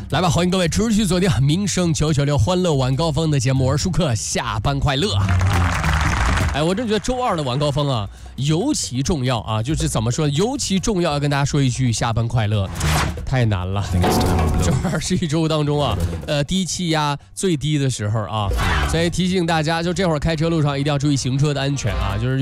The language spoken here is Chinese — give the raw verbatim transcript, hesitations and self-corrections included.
来吧，欢迎各位持续锁定民生九九六欢乐晚高峰的节目，我是舒克，下班快乐。哎，我真觉得周二的晚高峰啊，尤其重要啊，就是怎么说，尤其重要，要跟大家说一句下班快乐，太难了。周二是一周当中啊，呃，低气压最低的时候啊，所以提醒大家，就这会儿开车路上一定要注意行车的安全啊，就是。